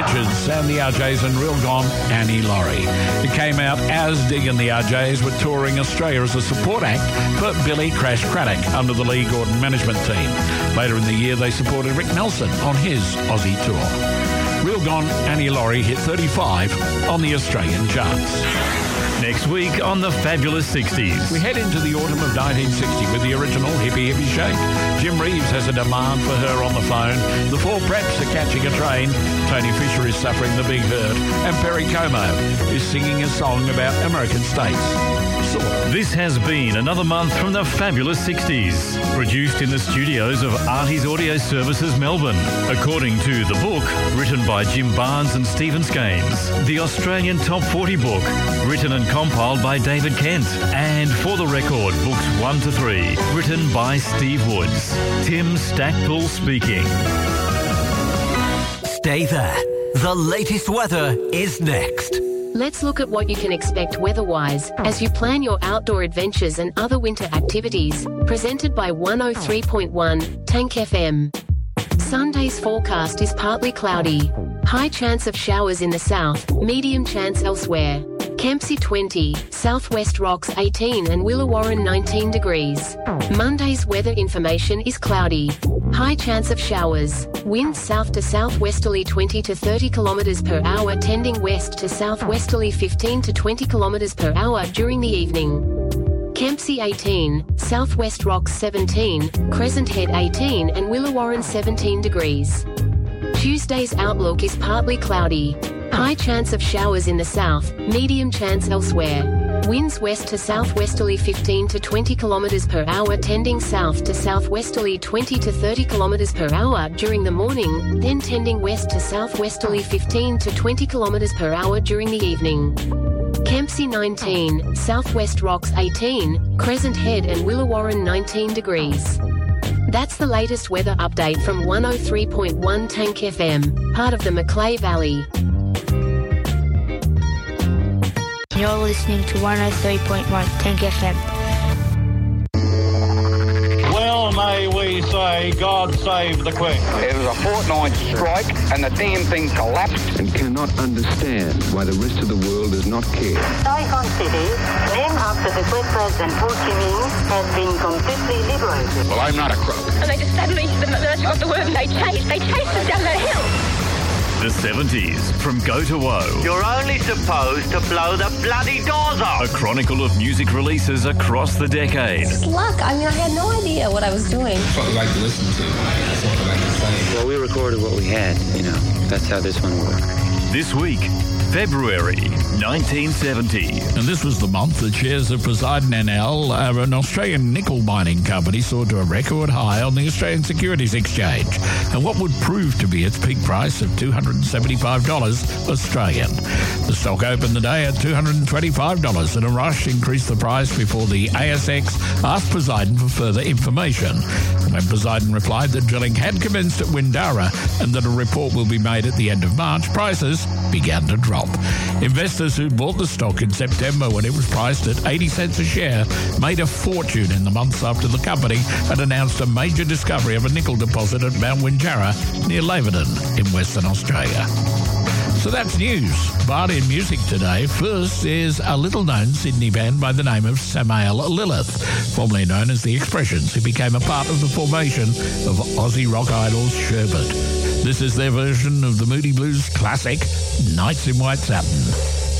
Richards and the RJs and Real Gone, Annie Laurie. It came out as Dig and the RJs were touring Australia as a support act for Billy Crash Craddock under the Lee Gordon management team. Later in the year, they supported Rick Nelson on his Aussie tour. Real Gone, Annie Laurie hit 35 on the Australian charts. Next week on the Fabulous 60s. We head into the autumn of 1960 with the original Hippie Hippie Shake. Jim Reeves has a demand for her on the phone. The Four Preps are catching a train. Tony Fisher is suffering the big hurt. And Perry Como is singing a song about American states. This has been another month from the Fabulous 60s, produced in the studios of Artie's Audio Services, Melbourne. According to the book, written by Jim Barnes and Stephen Skanes, the Australian Top 40 book, written and compiled by David Kent, and For the Record, books 1 to 3, written by Steve Woods. Tim Stackpool speaking. Stay there. The latest weather is next. Let's look at what you can expect weather-wise as you plan your outdoor adventures and other winter activities. Presented by 103.1 Tank FM. Sunday's forecast is partly cloudy. High chance of showers in the south, medium chance elsewhere. Kempsey 20, Southwest Rocks 18 and Willawarren 19 degrees. Monday's weather information is cloudy. High chance of showers. Winds south to southwesterly 20 to 30 km per hour tending west to southwesterly 15 to 20 km per hour during the evening. Kempsey 18, Southwest Rocks 17, Crescent Head 18 and Willawarren 17 degrees. Tuesday's outlook is partly cloudy. High chance of showers in the south, medium chance elsewhere. Winds west to southwesterly 15 to 20 km per hour tending south to southwesterly 20 to 30 km per hour during the morning, then tending west to southwesterly 15 to 20 km per hour during the evening. Kempsey 19, Southwest Rocks 18, Crescent Head and Willawarren 19 degrees. That's the latest weather update from 103.1 Tank FM, part of the Macleay Valley. You're listening to 103.1 Tank FM. Well, may we say, God save the Queen. It was a fortnight strike and the damn thing collapsed. And cannot understand why the rest of the world does not care. Saigon City, named after the great President Ho Chi Minh, has been completely liberated. Well, I'm not a crook. And they just suddenly, the military got the word and they chased us down that hill. The 70s, from Go to Woe. You're only supposed to blow the bloody doors off. A chronicle of music releases across the decade. It's luck. I mean, I had no idea what I was doing. That's what we like to listen to. That's what we like to play. Well, we recorded what we had, That's how this one worked. This week, February 1970. And this was the month that shares of Poseidon NL, an Australian nickel mining company, soared to a record high on the Australian Securities Exchange, and what would prove to be its peak price of $275 Australian. The stock opened the day at $225, and a rush increased the price before the ASX asked Poseidon for further information. When Poseidon replied that drilling had commenced at Windara and that a report will be made at the end of March, prices began to drop. Investors who bought the stock in September when it was priced at 80 cents a share made a fortune in the months after the company had announced a major discovery of a nickel deposit at Mount Windjara near Laverton in Western Australia. So that's news. But in music today, first is a little-known Sydney band by the name of Samael Lilith, formerly known as The Expressions, who became a part of the formation of Aussie rock idols Sherbet. This is their version of the Moody Blues classic, Nights in White Satin.